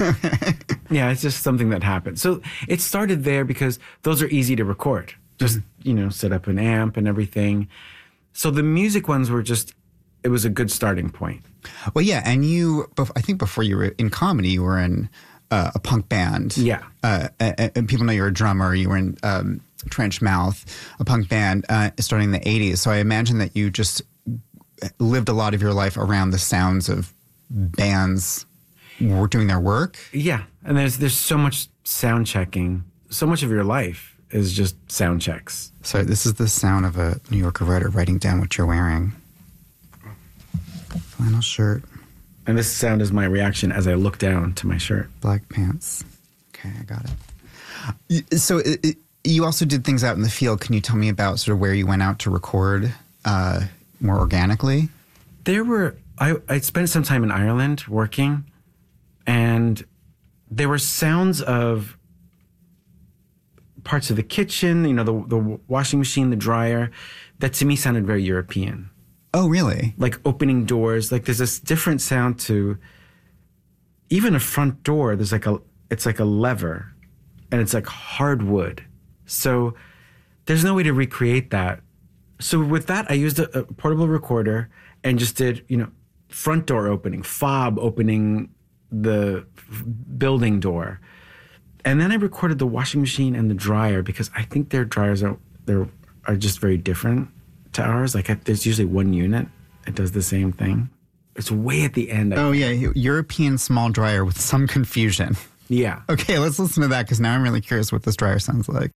Yeah, it's just something that happened. So it started there because those are easy to record. Just, set up an amp and everything. So the music ones were it was a good starting point. Well, yeah, and I think before you were in comedy, you were in a punk band. Yeah. And people know you're a drummer. You were in Trench Mouth, a punk band starting in the 80s. So I imagine that you just lived a lot of your life around the sounds of bands doing their work. Yeah, and there's so much sound checking. So much of your life is just sound checks. So this is the sound of a New Yorker writer writing down what you're wearing. Flannel shirt. And this sound is my reaction as I look down to my shirt. Black pants. Okay, I got it. So you also did things out in the field. Can you tell me about sort of where you went out to record more organically? I spent some time in Ireland working, and there were sounds of parts of the kitchen, the washing machine, the dryer, that to me sounded very European. Oh, really? Like opening doors. Like there's this different sound to even a front door. It's like a lever, and it's like hardwood. So there's no way to recreate that. So with that, I used a portable recorder and just did, front door opening, fob opening the building door. And then I recorded the washing machine and the dryer because I think their dryers are just very different to ours. Like there's usually one unit that does the same thing. It's way at the end. Yeah, European small dryer with some confusion. Yeah. Okay, let's listen to that because now I'm really curious what this dryer sounds like.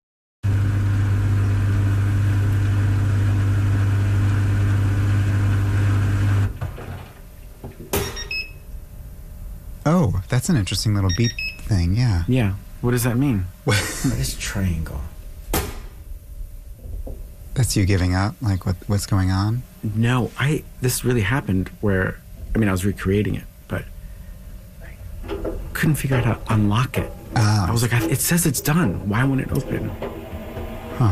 Oh, that's an interesting little beep thing, yeah. Yeah. What does that mean? What is triangle? That's you giving up? Like what's going on? No, this really happened where, I was recreating it, but I couldn't figure out how to unlock it. I was like, it says it's done. Why won't it open? Huh.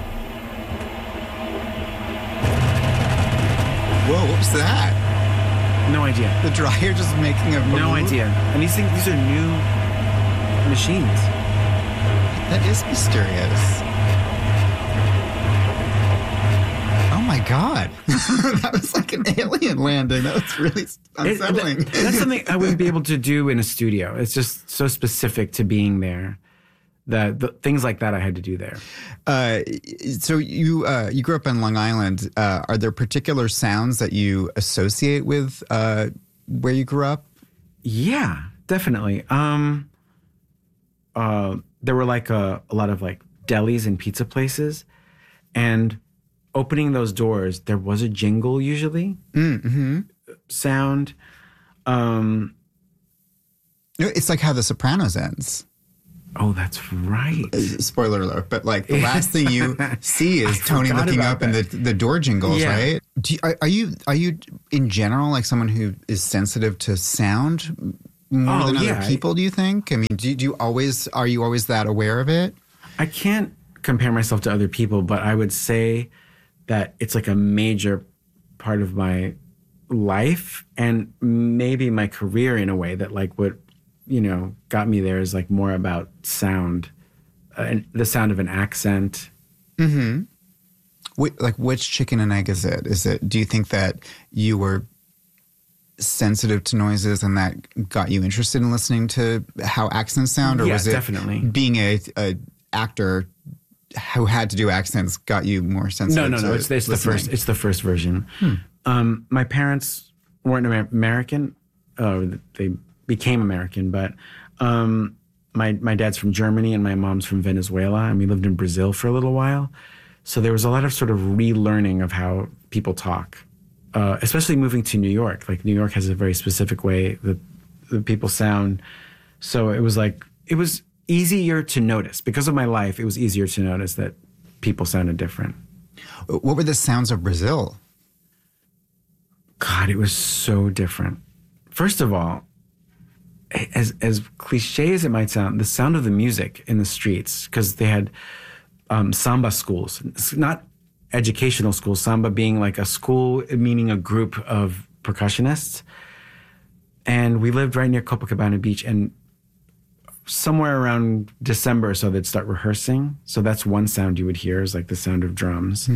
Whoa, what was that? No idea. The dryer just making a No idea. And these are new machines. That is mysterious. Oh my God. That was like an alien landing. That was really unsettling. That's something I wouldn't be able to do in a studio. It's just so specific to being there. The things like that I had to do there. So you grew up in Long Island. Are there particular sounds that you associate with where you grew up? Yeah, definitely. There were like a lot of like delis and pizza places, and opening those doors, there was a jingle usually. Mm-hmm. Sound. It's like how The Sopranos ends. Oh, that's right. Spoiler alert, but like the last thing you see is Tony looking up and the door jingles, yeah. Right? Are you in general like someone who is sensitive to sound more than other people, do you think? I mean, are you always that aware of it? I can't compare myself to other people, but I would say that it's like a major part of my life and maybe my career in a way that like what got me there is like more about sound, and the sound of an accent. Mm-hmm. Like which chicken and egg is it? Do you think that you were sensitive to noises and that got you interested in listening to how accents sound? Or yes, was it definitely. Being a actor who had to do accents got you more sensitive? No. It's the first version. My parents weren't American. They became American, but my dad's from Germany and my mom's from Venezuela, and we lived in Brazil for a little while. So there was a lot of sort of relearning of how people talk, especially moving to New York. Like New York has a very specific way that the people sound. So it was easier to notice. Because of my life, it was easier to notice that people sounded different. What were the sounds of Brazil? God, it was so different. First of all, as cliche as it might sound, the sound of the music in the streets, because they had samba schools. It's not educational schools, samba being like a school, meaning a group of percussionists. And we lived right near Copacabana Beach, and somewhere around December or so, they'd start rehearsing. So that's one sound you would hear is like the sound of drums.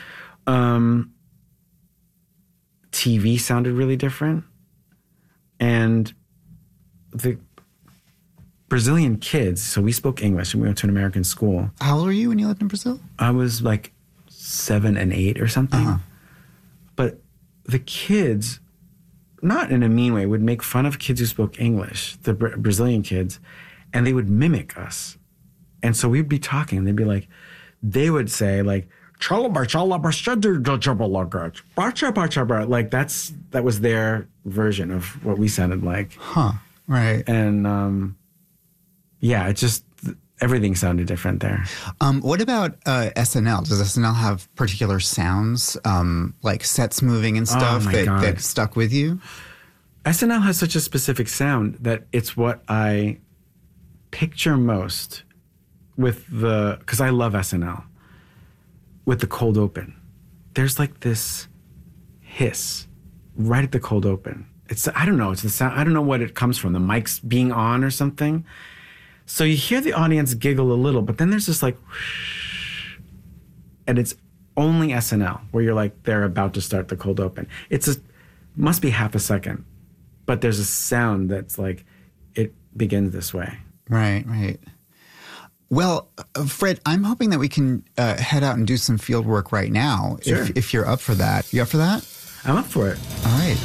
TV sounded really different. And the Brazilian kids, so we spoke English and we went to an American school. How old were you when you lived in Brazil? I was like 7 and 8 or something. But the kids, not in a mean way, would make fun of kids who spoke English, the Brazilian kids, and they would mimic us. And so we'd be talking, and they'd be like, they would say like, like that was their version of what we sounded like. Right. And yeah, it just, everything sounded different there. What about SNL? Does SNL have particular sounds, like sets moving and stuff that stuck with you? SNL has such a specific sound that it's what I picture most with because I love SNL, with the cold open. There's like this hiss right at the cold open. I don't know, it's the sound, I don't know what it comes from, the mics being on or something. So you hear the audience giggle a little, but then there's this like whoosh, and it's only SNL where you're like, they're about to start the cold open. Must be half a second, but there's a sound that's like, it begins this way. Right. Well, Fred, I'm hoping that we can head out and do some field work right now, Sure. if you're up for that. You up for that? I'm up for it. All right.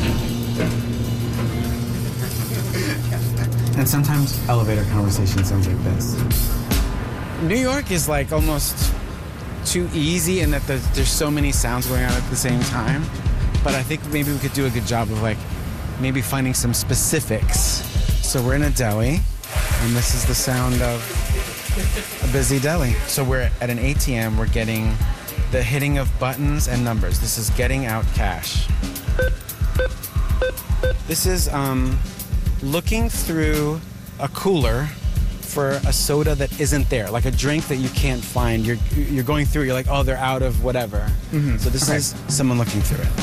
And sometimes elevator conversation sounds like this. New York is like almost too easy in that there's so many sounds going on at the same time. But I think maybe we could do a good job of like maybe finding some specifics. So we're in a deli, and this is the sound of a busy deli. So we're at an ATM, we're getting the hitting of buttons and numbers. This is getting out cash. This is looking through a cooler for a soda that isn't there, like a drink that you can't find. You're going through it, you're like, oh, they're out of whatever. So this is someone looking through it.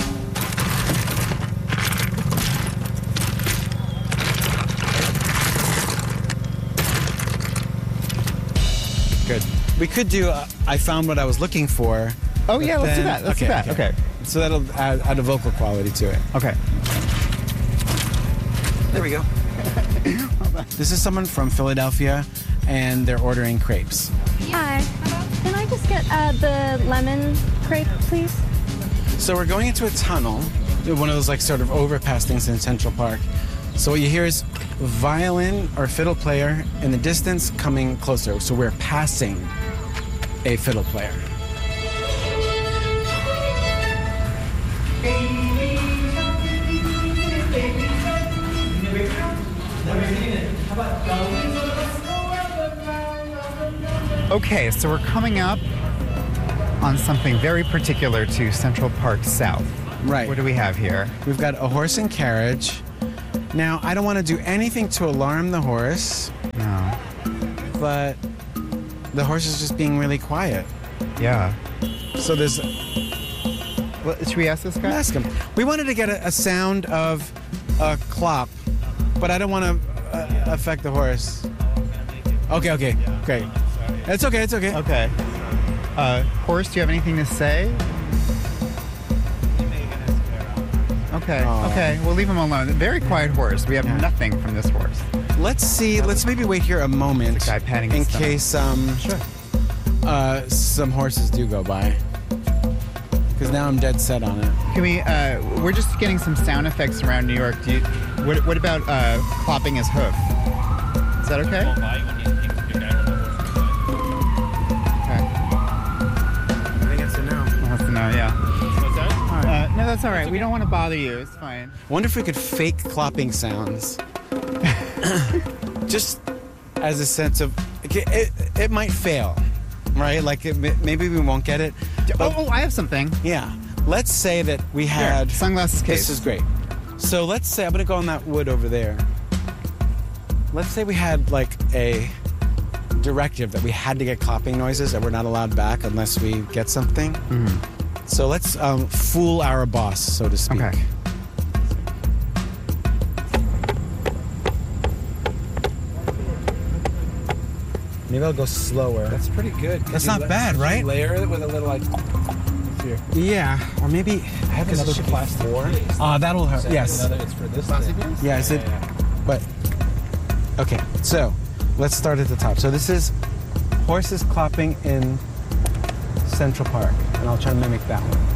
Good. We could do, I found what I was looking for. Oh, yeah, let's do that. Let's do that. Okay. So that'll add a vocal quality to it. Okay. There we go. This is someone from Philadelphia, and they're ordering crepes. Hi. Can I just get the lemon crepe, please? So we're going into a tunnel, one of those like sort of overpass things in Central Park. So what you hear is violin or fiddle player in the distance coming closer. So we're passing a fiddle player. Okay, so we're coming up on something very particular to Central Park South. Right. What do we have here? We've got a horse and carriage. Now, I don't want to do anything to alarm the horse, No. but the horse is just being really quiet. Yeah. So there's... Well, should we ask this guy? Ask him. We wanted to get a sound of a clop, but I don't want to affect the horse. Okay, great. It's okay. Okay. Horse, do you have anything to say? Okay. Aww. Okay. We'll leave him alone. Very quiet horse. We have nothing from this horse. Let's see. Let's maybe wait here a moment It's a guy patting in his stomach. case Sure. some horses do go by. Because now I'm dead set on it. Can we? We're just getting some sound effects around New York. What about clopping his hoof? Is that okay? Okay. I think it's a no. That's a no. Yeah. No, that's all right. We don't want to bother you. It's fine. Wonder if we could fake clopping sounds. Just as a sense of it might fail, right? Like maybe we won't get it. But, I have something. yeah. Let's say that we had Here, sunglasses case. This is great. So let's say I'm gonna go on that wood over there. Let's say we had like a directive that we had to get clopping noises and we're not allowed back unless we get something. So let's fool our boss, so to speak. Okay. Maybe I'll go slower. That's pretty good. That's not bad, right? Layer it with a little like here. Yeah, or maybe I have another plastic case. That'll hurt. Yes. It's for this plastic case? Yeah, is it? But okay, so let's start at the top. So this is horses clopping in Central Park, and I'll try to mimic that one.